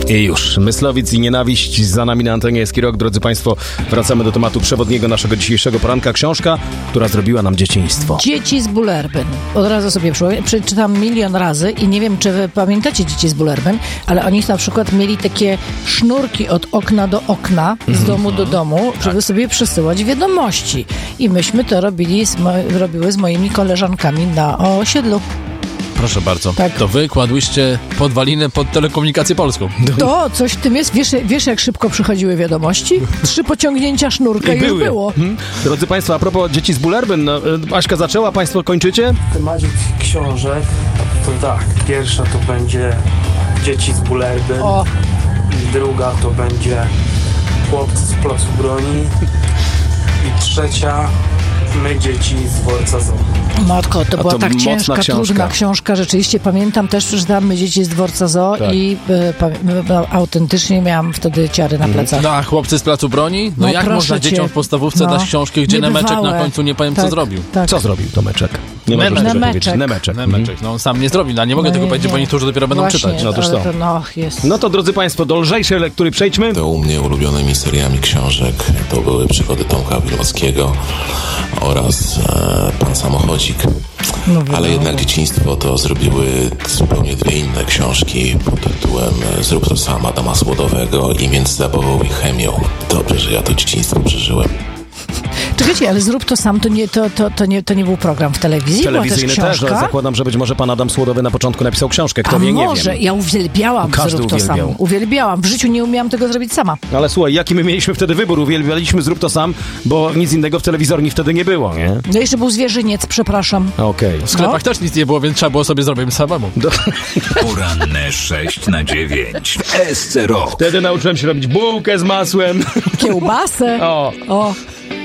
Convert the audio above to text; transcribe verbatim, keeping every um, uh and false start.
I już. Myslowic i nienawiść za nami na antenie jest Rok. Drodzy Państwo, wracamy do tematu przewodniego naszego dzisiejszego poranka. Książka, która zrobiła nam dzieciństwo. Dzieci z Bullerbyn. Od razu sobie przeczytam milion razy i nie wiem, czy wy pamiętacie Dzieci z Bullerbyn, ale oni na przykład mieli takie sznurki od okna do okna, z domu do domu, żeby tak. sobie przesyłać wiadomości. I myśmy to robili z mo- robiły z moimi koleżankami na osiedlu. Proszę bardzo. Tak. To wy kładłyście podwalinę pod telekomunikację polską. To coś w tym jest. Wiesz, wiesz jak szybko przychodziły wiadomości? Trzy pociągnięcia sznurka i, i już było. Hmm. Drodzy Państwo, a propos Dzieci z Bullerbyn, no, Aśka zaczęła, Państwo kończycie? Temacie książek, to tak, pierwsza to będzie Dzieci z Bullerbyn, o. druga to będzie Chłopcy z Placu Broni i trzecia My dzieci z dworca Zoo. Matko, to A była to tak ciężka, książka. trudna książka. Rzeczywiście pamiętam, też przeczytałam My dzieci z dworca Zoo tak. i e, pa, e, autentycznie miałam wtedy ciary na plecach. No, a Chłopcy z Placu Broni? No, no jak można cię. dzieciom w podstawówce no. dać książkę, gdzie Niebywałe. Nemeczek na końcu nie powiem tak, co zrobił? Tak. Co zrobił Tomeczek? Nie Nemeczek. możesz Nemeczek. powiedzieć. Nemeczek. Nemeczek. No on sam nie zrobił, no, nie mogę no tego nie, powiedzieć, nie. bo niektórzy dopiero będą Właśnie, czytać. No toż to. to no, jest. No to drodzy Państwo, do lżejszej lektury przejdźmy. To u mnie ulubionymi seriami książek to były Przygody Tomka Wilmowskiego oraz e, Pan Samochodzik. No, ale jednak dzieciństwo to zrobiły zupełnie dwie inne książki pod tytułem Zrób to sam Adama Słodowego i Między zabawą i chemią. Dobrze, że ja to dzieciństwo przeżyłem. Czekajcie, ale Zrób to sam, to nie, to, to, to nie, to nie był program w telewizji? Telewizyjny Była też też, książka? Zakładam, że być może pan Adam Słodowy na początku napisał książkę. Kto A wie, nie może, wiem. ja uwielbiałam Każdy Zrób to uwielbiał. sam. Uwielbiałam. W życiu nie umiałam tego zrobić sama. Ale słuchaj, jaki my mieliśmy wtedy wybór? Uwielbialiśmy Zrób to sam, bo nic innego w telewizorni wtedy nie było, nie? No jeszcze był Zwierzyniec, przepraszam. Okej. Okay. W sklepach no? też nic nie było, więc trzeba było sobie zrobić samemu. Do... Poranne sześć na dziewięć w S C Rok. Wtedy nauczyłem się robić bułkę z masłem. Kiełbasę. O. o.